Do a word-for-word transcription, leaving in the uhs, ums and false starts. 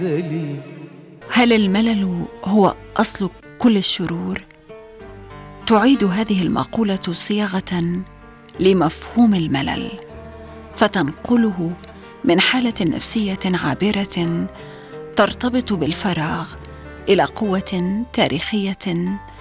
هل الملل هو أصل كل الشرور؟ تعيد هذه المقولة صياغة لمفهوم الملل، فتنقله من حالة نفسية عابرة ترتبط بالفراغ إلى قوة تاريخية